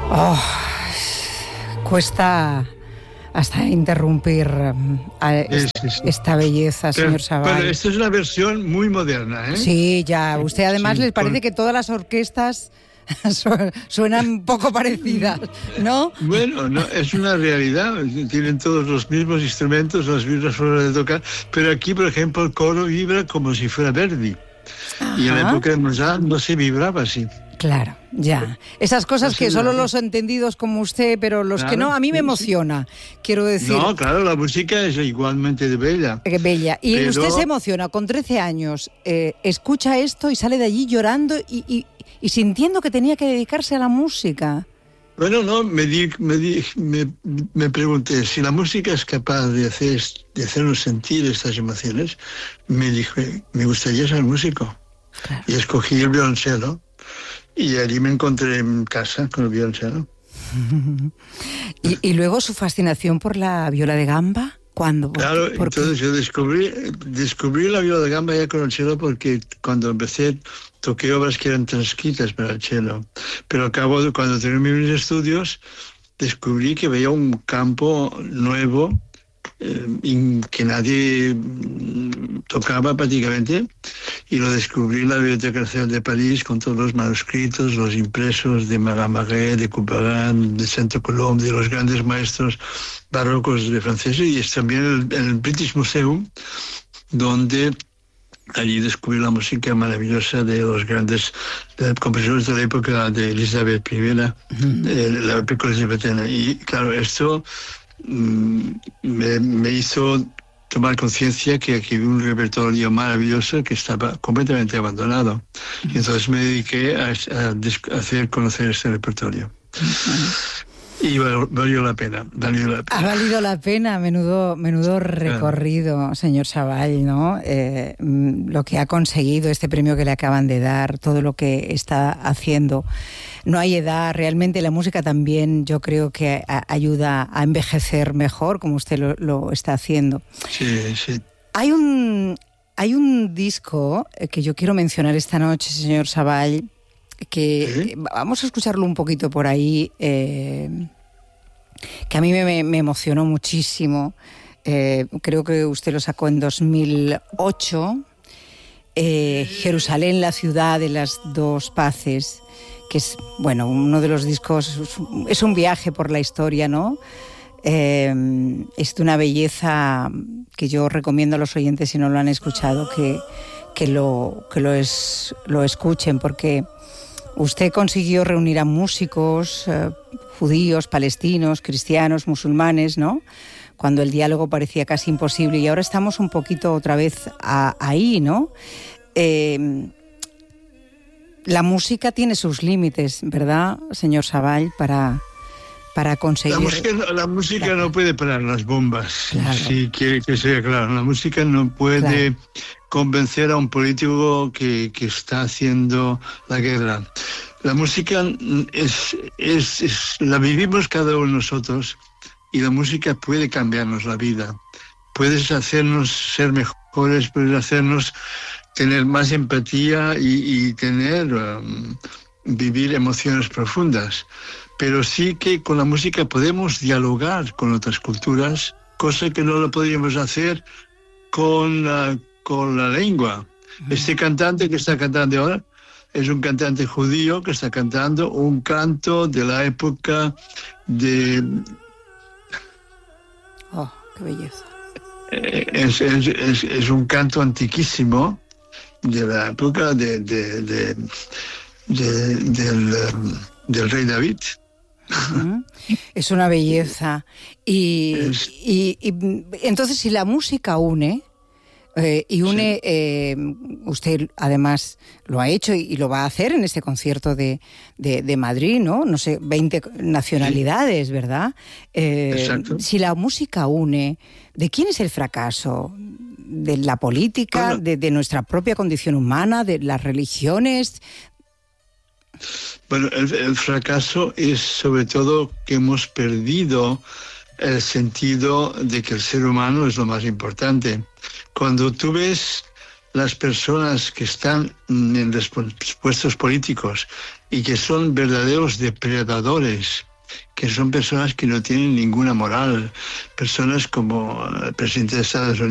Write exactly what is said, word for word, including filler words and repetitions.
Oh, cuesta hasta interrumpir a esta, sí, sí, sí. esta belleza, pero, señor Savall. Pero esta es una versión muy moderna, ¿eh? Sí, ya. Usted además sí, les parece con... que todas las orquestas suenan un poco parecidas, ¿no? Bueno, no, es una realidad. Tienen todos los mismos instrumentos, las mismas formas de tocar. Pero aquí, por ejemplo, el coro vibra como si fuera Verdi. Ajá. Y en la época de Mozart no se vibraba así. Claro, ya. Esas cosas que solo los entendidos como usted, pero los claro, que no, a mí me emociona, quiero decir. No, claro, la música es igualmente de bella. Que bella. Y pero... usted se emociona, con trece años, eh, escucha esto y sale de allí llorando y, y, y sintiendo que tenía que dedicarse a la música. Bueno, no, me, di, me, di, me, me pregunté, si la música es capaz de, hacer, de hacernos sentir estas emociones, me dije, me gustaría ser músico. Claro. Y escogí el violonchelo. Y allí me encontré en casa con el violonchelo. ¿Y, y luego su fascinación por la viola de gamba? ¿Cuándo? Claro, ¿Por entonces qué? yo descubrí, descubrí la viola de gamba ya con el cello porque cuando empecé toqué obras que eran transcritas para el cello. Pero al cabo, de, cuando terminé mis estudios, descubrí que veía un campo nuevo eh, que nadie tocaba prácticamente, y lo descubrí en la Biblioteca Nacional de París con todos los manuscritos, los impresos de Marais, de Couperin, de Saint-Colombe, de los grandes maestros barrocos de franceses, y es también el, el British Museum, donde allí descubrí la música maravillosa de los grandes de compositores de la época de Elizabeth primera, mm. de la época elizabetana. Y claro, esto mm, me, me hizo tomar conciencia que aquí había un repertorio maravilloso que estaba completamente abandonado. Mm. Y entonces me dediqué a, a, a hacer conocer este repertorio. Mm. Y valió la pena, valió la pena. Ha valido la pena, menudo, menudo recorrido, claro. Señor Savall, ¿no? Eh, lo que ha conseguido, este premio que le acaban de dar, todo lo que está haciendo. No hay edad, realmente la música también yo creo que a, ayuda a envejecer mejor, como usted lo, lo está haciendo. Sí, sí. Hay un, hay un disco que yo quiero mencionar esta noche, señor Savall, que ¿sí? Vamos a escucharlo un poquito por ahí, eh, que a mí me, me emocionó muchísimo. Eh, creo que usted lo sacó en dos mil ocho, eh, Jerusalén, la ciudad de las dos paces, que es, bueno, uno de los discos, es un viaje por la historia, ¿no? Eh, es de una belleza que yo recomiendo a los oyentes, si no lo han escuchado, que, que, lo, que lo, es, lo escuchen, porque usted consiguió reunir a músicos eh, judíos, palestinos, cristianos, musulmanes, ¿no? Cuando el diálogo parecía casi imposible, y ahora estamos un poquito otra vez a, ahí, ¿no? Eh, la música tiene sus límites, ¿verdad, señor Savall, para, para conseguir... La música, la música claro. no puede parar las bombas, claro. si quiere que sea claro. La música no puede... Claro. convencer a un político que, que está haciendo la guerra. La música es, es, es, la vivimos cada uno de nosotros, y la música puede cambiarnos la vida. Puedes hacernos ser mejores, puedes hacernos tener más empatía y, y tener, um, vivir emociones profundas. Pero sí que con la música podemos dialogar con otras culturas, cosa que no lo podríamos hacer con la con la lengua. Este cantante que está cantando ahora es un cantante judío que está cantando un canto de la época de... Oh, qué belleza. Es, es, es, es un canto antiquísimo de la época de, de, de, de, del, del rey David. Uh-huh. Es una belleza. Y, es... y, y entonces, si la música une... Eh, y une, sí. eh, usted además lo ha hecho y, y lo va a hacer en este concierto de, de, de Madrid, ¿no? No sé, veinte nacionalidades, sí. ¿verdad? Eh, Exacto. Si la música une, ¿de quién es el fracaso? ¿De la política? Bueno, de, ¿De nuestra propia condición humana? ¿De las religiones? Bueno, el, el fracaso es sobre todo que hemos perdido el sentido de que el ser humano es lo más importante. Cuando tú ves las personas que están en los puestos políticos y que son verdaderos depredadores, que son personas que no tienen ninguna moral, personas como el presidente de Estados Unidos,